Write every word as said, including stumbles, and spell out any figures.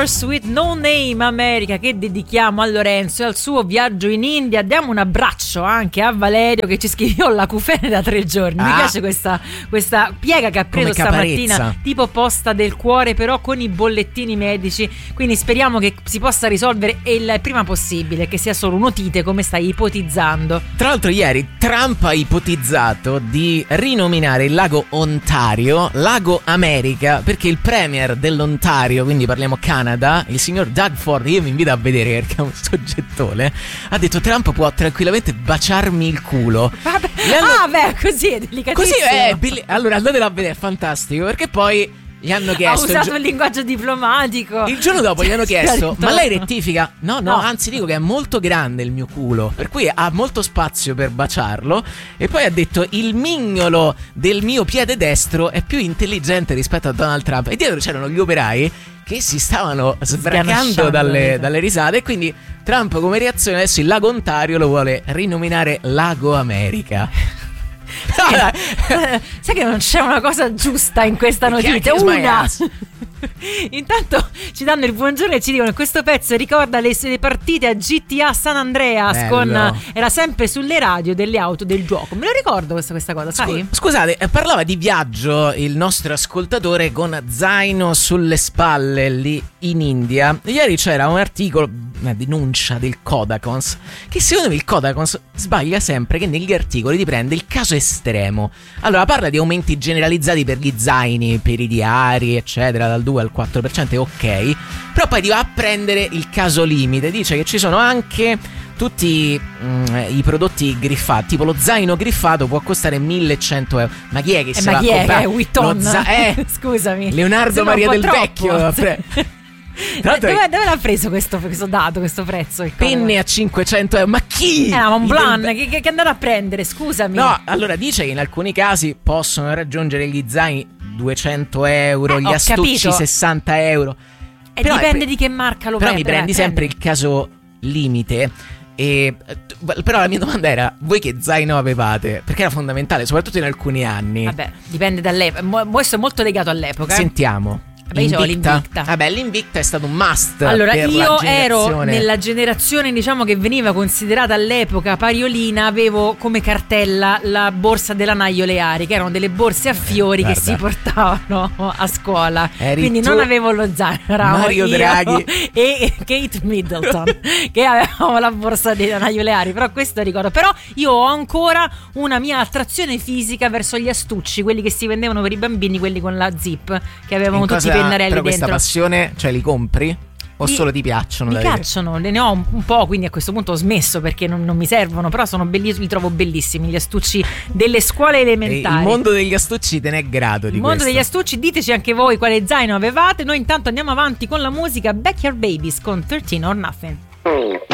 Horse with No Name America, che dedichiamo a Lorenzo e al suo viaggio in India. Diamo un abbraccio anche a Valerio che ci scrive: ho l'acufene da tre giorni. Ah. Mi piace questa, questa piega che ha preso stamattina, tipo posta del cuore, però con i bollettini medici. Quindi speriamo che si possa risolvere il prima possibile, che sia solo un'otite come stai ipotizzando. Tra l'altro ieri Trump ha ipotizzato di rinominare il lago Ontario Lago America, perché il premier dell'Ontario, quindi parliamo Canada, il signor Doug Ford, io mi invito a vedere perché è un soggettone, ha detto: Trump può tranquillamente baciarmi il culo. Vabbè. hanno... Ah beh, così è delicatissimo. Così è bill... Allora andatelo a vedere, è fantastico, perché poi gli hanno chiesto, ha usato il, il linguaggio diplomatico. Il giorno dopo gli hanno chiesto: ma lei rettifica? No, no, no, anzi dico che è molto grande il mio culo, per cui ha molto spazio per baciarlo. E poi ha detto: il mignolo del mio piede destro è più intelligente rispetto a Donald Trump. E dietro c'erano gli operai che si stavano sbracando dalle, dalle risate. E quindi Trump, come reazione, adesso il lago Ontario lo vuole rinominare Lago America. Sai che, sai che non c'è una cosa giusta in questa notizia? Una. Intanto ci danno il buongiorno e ci dicono: questo pezzo ricorda le, le partite a G T A San Andreas. Con, era sempre sulle radio delle auto del gioco. Me lo ricordo questa, questa cosa, sai? Scusate, parlava di viaggio il nostro ascoltatore con zaino sulle spalle lì in India. Ieri c'era un articolo, una denuncia del Kodakons, che secondo me il Kodakons sbaglia sempre, che negli articoli ti prende il caso estremo. Allora parla di aumenti generalizzati per gli zaini, per i diari eccetera, dal due al quattro per cento, è ok, però poi ti va a prendere il caso limite. Dice che ci sono anche tutti mm, i prodotti griffati, tipo lo zaino griffato può costare millecento euro. Ma chi è che eh, se ma va chi a è? comprare? È Witton. Za- eh, Scusami, Leonardo Maria del troppo. Vecchio. Dove, dove l'ha preso questo, questo dato, questo prezzo? Penne a cinquecento euro. Ma chi? Era un Montblanc che, che, che andare a prendere, scusami. No, allora dice che in alcuni casi possono raggiungere gli zaini duecento euro, eh, gli astucci capito. sessanta euro. E però, dipende di che marca lo però prendi. Però mi prendi sempre il caso limite. E, però la mia domanda era: voi che zaino avevate? Perché era fondamentale, soprattutto in alcuni anni. Vabbè, dipende dall'epoca. Questo è molto legato all'epoca. Sentiamo. Beh, io l'Invicta. Vabbè, l'Invicta è stato un must. Allora, per io la ero nella generazione, diciamo, che veniva considerata all'epoca pariolina. Avevo come cartella la borsa della Naio Leari, che erano delle borse a fiori. Guarda, che si portavano a scuola. Eri quindi tu, non avevo lo zaino, Mario io Draghi e Kate Middleton che avevamo la borsa della Naio Leari. Però questo ricordo. Però io ho ancora una mia attrazione fisica verso gli astucci, quelli che si vendevano per i bambini, quelli con la zip, che avevano tutti i pennarelli però questa dentro. Passione, cioè li compri? O Li, solo ti piacciono? Mi piacciono, ne ho un, un po', quindi a questo punto ho smesso perché non, non mi servono, però sono bellissimi, li trovo bellissimi gli astucci delle scuole elementari. E il mondo degli astucci te ne è grato di il mondo questo. degli astucci, diteci anche voi quale zaino avevate. Noi intanto andiamo avanti con la musica. Backyard Babies con thirteen or Nothing.